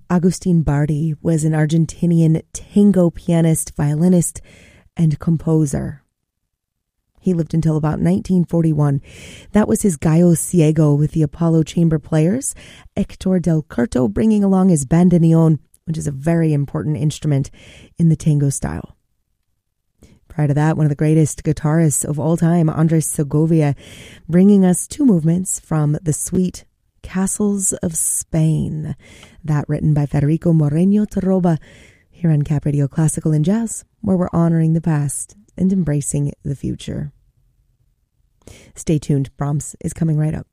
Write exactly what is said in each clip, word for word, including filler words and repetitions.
Agustin Bardi was an Argentinian tango pianist, violinist, and composer. He lived until about nineteen forty-one. That was his Gallo Ciego with the Apollo Chamber Players, Hector del Curto bringing along his bandoneon, which is a very important instrument in the tango style. Prior to that, one of the greatest guitarists of all time, Andres Segovia, bringing us two movements from the suite Castles of Spain, that written by Federico Moreno Torroba, here on Cap Radio Classical and Jazz, where we're honoring the past and embracing the future. Stay tuned, Brahms is coming right up.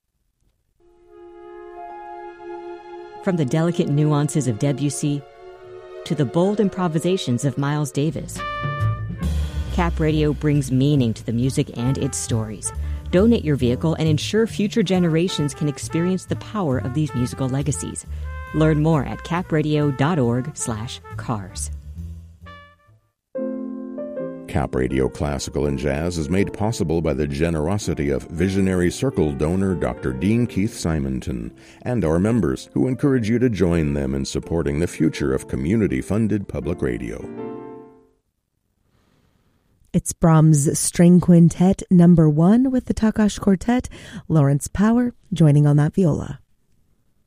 From the delicate nuances of Debussy to the bold improvisations of Miles Davis, Cap Radio brings meaning to the music and its stories. Donate your vehicle and ensure future generations can experience the power of these musical legacies. Learn more at capradio.org slash cars. Cap Radio Classical and Jazz is made possible by the generosity of visionary Circle donor Doctor Dean Keith Simonton and our members, who encourage you to join them in supporting the future of community-funded public radio. It's Brahms' String Quintet number one with the Takash Quartet, Lawrence Power joining on that viola.